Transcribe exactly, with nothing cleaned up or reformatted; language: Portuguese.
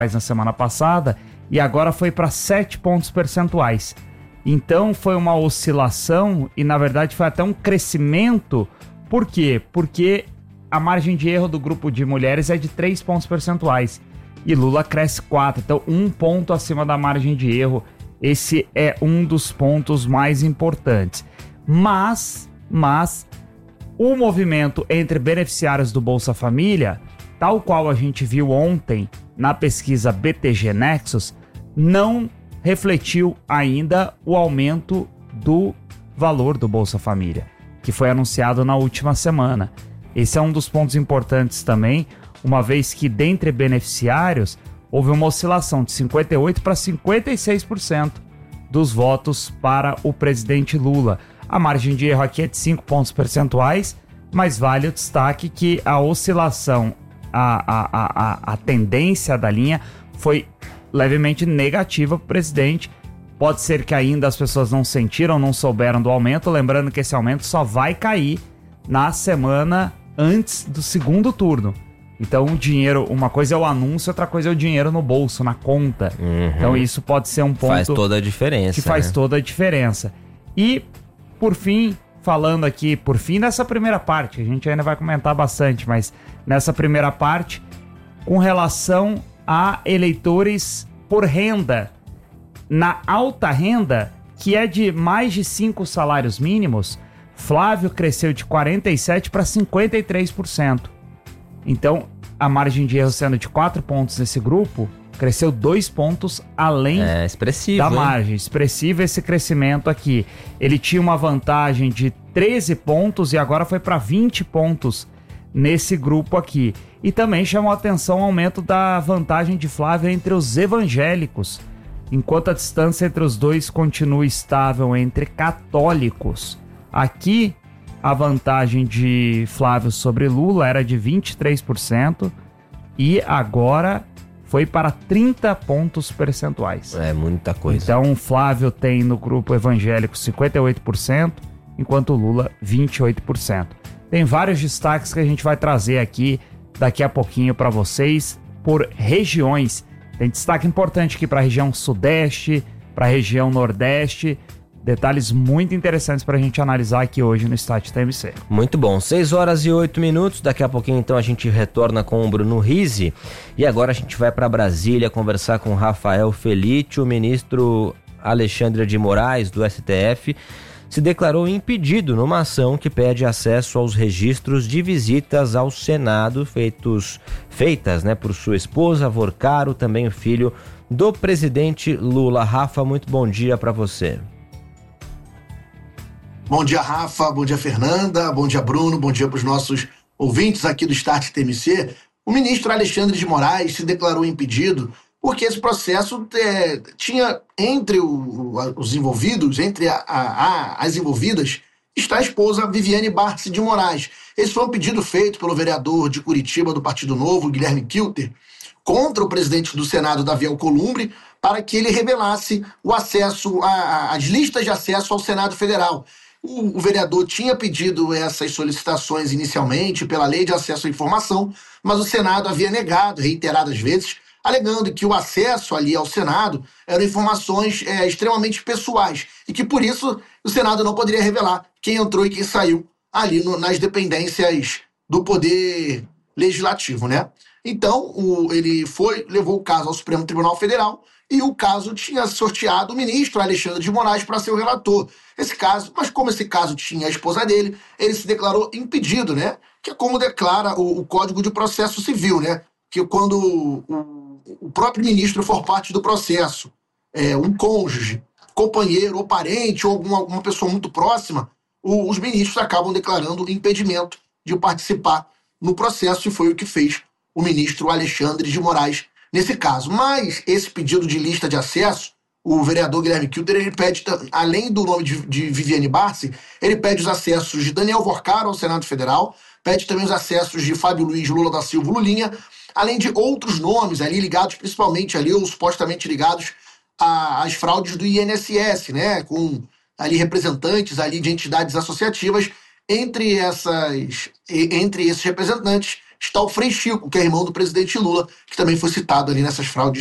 na semana passada e agora foi para sete pontos percentuais. Então foi uma oscilação e na verdade foi até um crescimento. Por quê? Porque a margem de erro do grupo de mulheres é de três pontos percentuais e Lula cresce quatro, então um ponto acima da margem de erro. Esse é um dos pontos mais importantes. Mas, mas o movimento entre beneficiários do Bolsa Família, tal qual a gente viu ontem na pesquisa B T G Nexus, não refletiu ainda o aumento do valor do Bolsa Família, que foi anunciado na última semana. Esse é um dos pontos importantes também, uma vez que dentre beneficiários houve uma oscilação de cinquenta e oito por cento para cinquenta e seis por cento dos votos para o presidente Lula. A margem de erro aqui é de cinco pontos percentuais, mas vale o destaque que a oscilação, a, a, a, a tendência da linha foi levemente negativa para o presidente. Pode ser que ainda as pessoas não sentiram, não souberam do aumento, lembrando que esse aumento só vai cair na semana antes do segundo turno. Então o dinheiro, uma coisa é o anúncio, outra coisa é o dinheiro no bolso, na conta. Uhum. Então isso pode ser um ponto... Faz toda a diferença. Que faz né? toda a diferença. E, por fim, falando aqui, por fim nessa primeira parte, a gente ainda vai comentar bastante, mas nessa primeira parte, com relação a eleitores por renda, na alta renda, que é de mais de cinco salários mínimos, Flávio cresceu de quarenta e sete por cento para cinquenta e três por cento. Então, a margem de erro sendo de quatro pontos nesse grupo, cresceu dois pontos além é expressivo, da hein? margem. Expressivo esse crescimento aqui. Ele tinha uma vantagem de treze pontos e agora foi para vinte pontos nesse grupo aqui. E também chamou a atenção o aumento da vantagem de Flávio entre os evangélicos, enquanto a distância entre os dois continua estável entre católicos. Aqui, a vantagem de Flávio sobre Lula era de vinte e três por cento e agora foi para trinta pontos percentuais. É muita coisa. Então, Flávio tem no grupo evangélico cinquenta e oito por cento, enquanto Lula vinte e oito por cento. Tem vários destaques que a gente vai trazer aqui daqui a pouquinho para vocês por regiões. Tem destaque importante aqui para a região sudeste, para a região nordeste. Detalhes muito interessantes para a gente analisar aqui hoje no Stat T M C. Muito bom, seis horas e oito minutos, daqui a pouquinho então a gente retorna com o Bruno Rizzi e agora a gente vai para Brasília conversar com Rafael Felitti. O ministro Alexandre de Moraes do S T F se declarou impedido numa ação que pede acesso aos registros de visitas ao Senado feitos, feitas né, por sua esposa, Vorcaro, também o filho do presidente Lula. Rafa, muito bom dia para você. Bom dia, Rafa. Bom dia, Fernanda. Bom dia, Bruno. Bom dia para os nossos ouvintes aqui do Start T M C. O ministro Alexandre de Moraes se declarou impedido porque esse processo é, tinha entre o, os envolvidos, entre a, a, a, as envolvidas, está a esposa Viviane Barsi de Moraes. Esse foi um pedido feito pelo vereador de Curitiba do Partido Novo, Guilherme Kilter, contra o presidente do Senado, Davi Alcolumbre, para que ele revelasse o acesso, a, a, as listas de acesso ao Senado Federal. O, o vereador tinha pedido essas solicitações inicialmente pela Lei de Acesso à Informação, mas o Senado havia negado reiteradas vezes, alegando que o acesso ali ao Senado eram informações é, extremamente pessoais e que, por isso, o Senado não poderia revelar quem entrou e quem saiu ali no, nas dependências do Poder Legislativo, né? Então, o, ele foi, levou o caso ao Supremo Tribunal Federal e o caso tinha sorteado o ministro Alexandre de Moraes para ser o relator. Esse caso, mas como esse caso tinha a esposa dele, ele se declarou impedido, né? Que é como declara o, o Código de Processo Civil, né? Que quando o, o próprio ministro for parte do processo, é, um cônjuge, companheiro ou parente ou alguma, alguma pessoa muito próxima, o, os ministros acabam declarando impedimento de participar no processo e foi o que fez o ministro Alexandre de Moraes nesse caso. Mas esse pedido de lista de acesso, o vereador Guilherme Kilter, ele pede, além do nome de, de Viviane Barsi, ele pede os acessos de Daniel Vorcaro ao Senado Federal, pede também os acessos de Fábio Luiz Lula da Silva Lulinha, além de outros nomes ali ligados, principalmente ali, ou supostamente ligados às fraudes do I N S S, né, com ali representantes ali de entidades associativas. Entre essas, entre esses representantes está o Frei Chico, que é irmão do presidente Lula, que também foi citado ali nessas fraudes